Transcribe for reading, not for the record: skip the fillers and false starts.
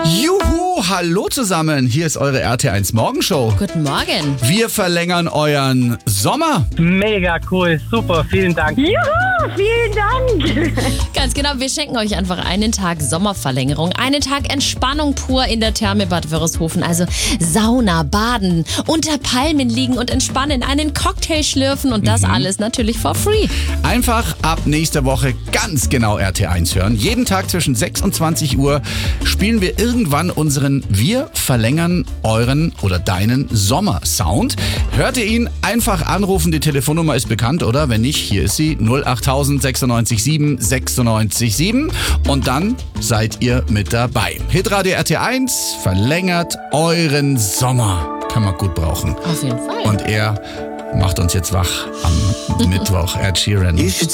Juhu, hallo zusammen. Hier ist eure RT1 Morgenshow. Guten Morgen. Wir verlängern euren Sommer. Mega cool, super, vielen Dank. Juhu, vielen Dank. Ganz genau, wir schenken euch einfach einen Tag Sommerverlängerung, einen Tag Entspannung pur in der Therme Bad Wörishofen. Also Sauna, Baden, unter Palmen liegen und entspannen, einen Cocktail schlürfen und das alles natürlich for free. Einfach ab nächster Woche ganz genau RT1 hören. Jeden Tag zwischen 6 und 20 Uhr spielen wir irgendwann unseren Wir verlängern euren oder deinen Sommersound. Hört ihr ihn? Einfach anrufen. Die Telefonnummer ist bekannt, oder? Wenn nicht, hier ist sie. 08000 96 7 96 7. Und dann seid ihr mit dabei. Hitradio RT1 verlängert euren Sommer. Kann man gut brauchen. Auf jeden Fall. Und er macht uns jetzt wach am Mittwoch. Ed Sheeran.